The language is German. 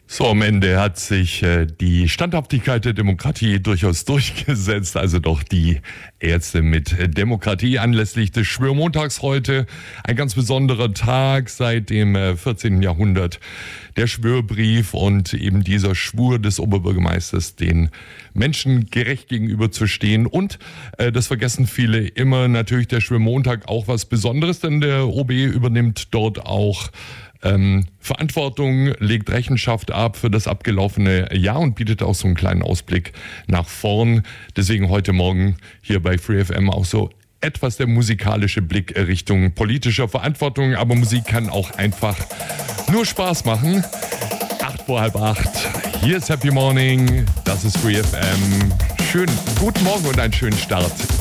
So, am Ende hat sich die Standhaftigkeit der Demokratie durchaus durchgesetzt. Also doch die Ärzte mit Demokratie anlässlich des Schwörmontags heute. Ein ganz besonderer Tag seit dem 14. Jahrhundert. Der Schwörbrief und eben dieser Schwur des Oberbürgermeisters, den Menschen gerecht gegenüberzustehen. Und das vergessen viele immer, natürlich der Schwörmontag auch was Besonderes, denn der OB übernimmt dort auch Verantwortung, legt Rechenschaft ab für das abgelaufene Jahr und bietet auch so einen kleinen Ausblick nach vorn. Deswegen heute Morgen hier bei Free FM auch so etwas der musikalische Blick Richtung politischer Verantwortung. Aber Musik kann auch einfach nur Spaß machen. 7:08. Hier ist Happy Morning. Das ist Free FM. Schönen guten Morgen und einen schönen Start